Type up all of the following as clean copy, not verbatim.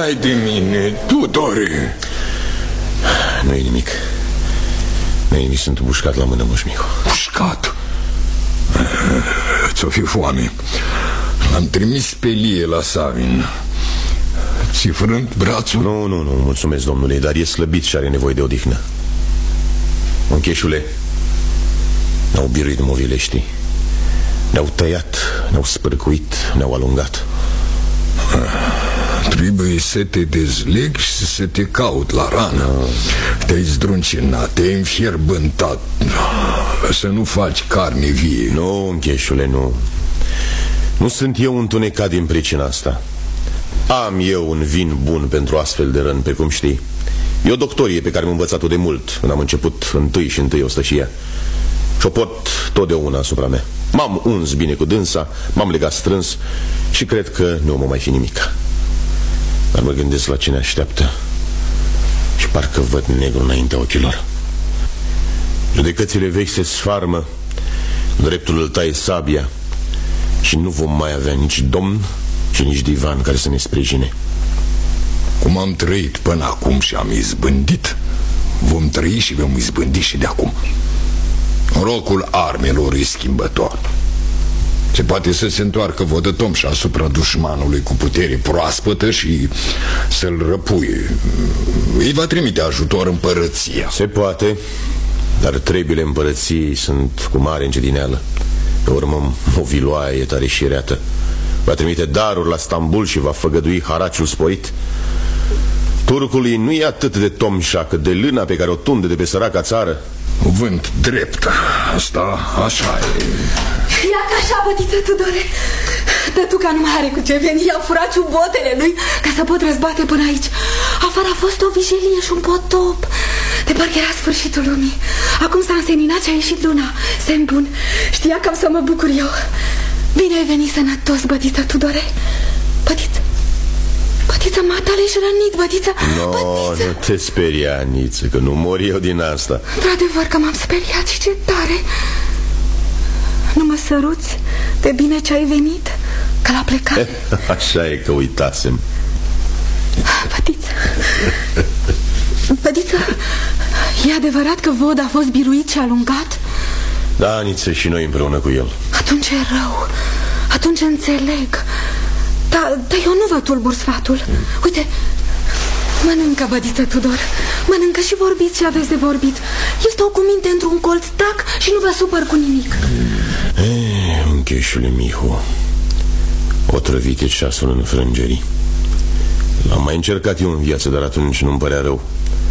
n-ai de mine, Tudore? Nu-i nimic. Nu-i nimic, sunt bușcat la mână, Moș Micu. Bușcat? Ți-o fi foame. L-am trimis pe Lie la Savin. Ți-i frânt brațul? Nu, mulțumesc, domnule, dar e slăbit și are nevoie de odihnă. Încheșule, ne-au biruit movileștii. Ne-au tăiat, ne-au spărcuit, ne-au alungat. Trebuie să te dezleg și să te caut la rană. Te-ai zdruncinat, te-ai înfierbântat. Să nu faci carne vie. Nu, încheșule, nu. Nu sunt eu întunecat din pricina asta. Am eu un vin bun pentru astfel de răni, pe cum știi. E o doctorie pe care am învățat-o de mult când am început întâi ostășia. Și o pot totdeauna asupra mea. M-am uns bine cu dânsa, m-am legat strâns și cred că nu mă mai fi nimic. Dar mă gândesc la ce ne așteaptă și parcă văd negru înaintea ochilor. Judecățile vechi se sfarmă, dreptul îl taie sabia și nu vom mai avea nici domn și nici divan care să ne sprijine. Cum am trăit până acum și am izbândit, vom trăi și vom izbândi și de acum. Rocul armelor e schimbător. Se poate să se întoarcă vodătom și asupra dușmanului cu putere proaspătă și să-l răpuie. Îi va trimite ajutor împărăția. Se poate, dar treburile împărăției sunt cu mare încetineală. Pe urmă, moviloaia e tare și reată. Va trimite daruri la Stambul și va făgădui haraciul sporit. Turcului nu e atât de tomșa cât de lâna pe care o tunde de pe săraca țară. Cuvânt drept. Asta așa e. Ia ca așa, bătiță Tudore. Tătuca nu mai are cu ce veni. I-au furat ciubotele lui ca să pot răzbate până aici. Afară a fost o vijelie și un potop. De parcă era sfârșitul lumii. Acum s-a înseninat și a ieșit luna. Semn bun. Știa că am să mă bucur eu. Bine ai venit sănătos, bătiță Tudore. Bătiță, bătiță, matale și rănit, bătiță. Nu te speria, Aniță, că nu mor eu din asta. Într-adevăr că m-am speriat și ce tare. Nu mă săruți de bine ce ai venit, că l-a plecat. Așa e, că uitasem. Bătiță, bătiță, e adevărat că Vod a fost biruit și alungat? Da, Aniță, și noi împreună cu el. Atunci e rău, atunci înțeleg. Dar eu nu vă tulbur sfatul. Uite, mănâncă, bătiță Tudor. Mănâncă și vorbiți ce aveți de vorbit. Eu stau cu minte într-un colț, tac, și nu vă supăr cu nimic. Încheșule Mihu, otrăvit e ceasul înfrângerii. L-am mai încercat eu în viață, dar atunci nu-mi părea rău.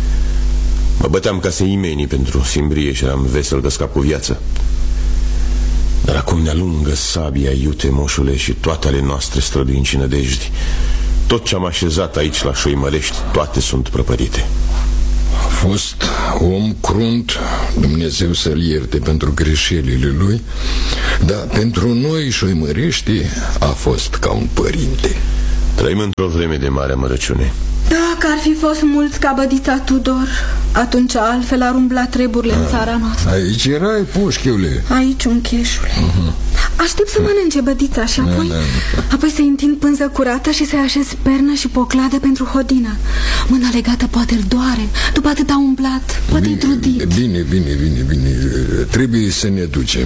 Mă băteam ca să imeni pentru simbrie și eram vesel că scap cu viață. Dar acum ne alungă sabia, iute, moșule, și toate ale noastre străduind și nădejdi. Tot ce am așezat aici la Șoimălești, toate sunt prăpădite. A fost om crunt, Dumnezeu să-l ierte pentru greșelile lui, dar pentru noi Șoimărești a fost ca un părinte. Trăim într-o vreme de mare amărăciune. Dacă ar fi fost mulți ca bădița Tudor, atunci altfel ar umbla treburile în țara noastră. Aici erai, pușchiule. Aici, uncheșule. Aștept să mănânce bădița și apoi să-i întind pânză curată și să-i așez pernă și pocladă pentru hodină. Mâna legată poate îl doare, după atât a umblat, poate-i trudit. Bine. Trebuie să ne ducem.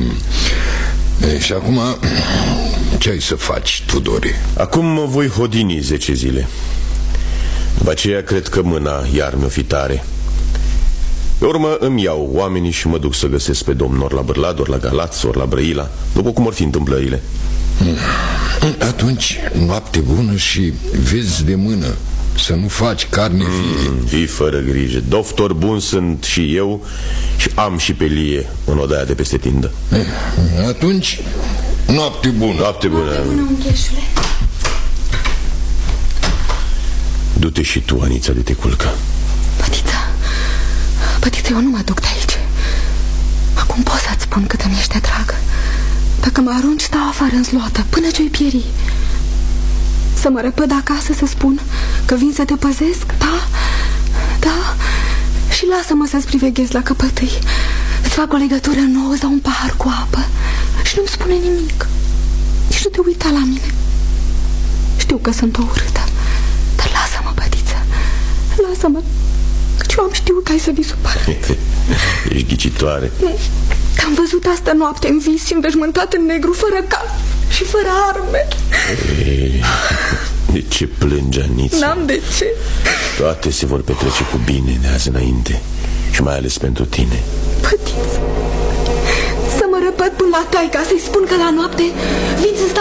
Și acum, ce ai să faci, Tudore? Acum mă voi hodini 10 zile. După aceea cred că mâna iar mi-o fi tare. Pe urmă îmi iau oamenii și mă duc să găsesc pe domnul ori la Bârlad, ori la Galați, ori la Brăila, după cum or fi întâmplările. Atunci, noapte bună și vezi de mână, să nu faci carne vie. Fii fără grijă, doctor bun sunt și eu și am și pe Lie în odaia de peste tindă. Atunci, noapte bună. Noapte bună. Noapte bună, uncheșule. Du-te și tu, Anița, de te culcă. Pătiță, eu nu mă duc de aici. Acum pot să-ți spun cât îmi ești drag. Dacă mă arunci, stau afară în zloată, până ce-i pieri. Să mă răpăd acasă să spun că vin să te păzesc, da? Și lasă-mă să-ți priveghez la căpătâi. Îți fac o legătură nouă, îți dau un pahar cu apă și nu-mi spune nimic. Nici nu te uita la mine. Știu că sunt o urâtă, dar lasă-mă, bătiță. Lasă-mă, căci eu am știut că ai să vi supăr. Ești ghicitoare. Te-am văzut astă noapte în vis și înveșmântat în negru, fără cap și fără arme. De ce plângi, Anița? N-am de ce. Toate se vor petrece cu bine de azi înainte. Și mai ales pentru tine. Pătiță, să mă răpăt până la taica, să-i spun că la noapte vin să stau